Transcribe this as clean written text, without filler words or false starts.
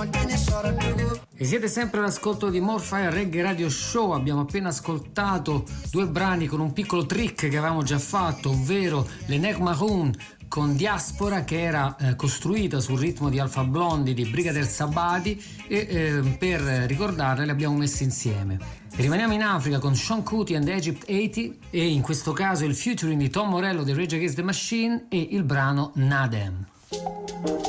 E siete sempre all'ascolto di Morfire Reggae Radio Show. Abbiamo appena ascoltato due brani con un piccolo trick che avevamo già fatto, ovvero l'Enec Maroon con Diaspora, che era costruita sul ritmo di Alpha Blondy di Brigadier Sabati, e per ricordarle le abbiamo messe insieme. Rimaniamo in Africa con Sean Kuti and Egypt 80, e in questo caso il featuring di Tom Morello di Rage Against the Machine e il brano Nadem.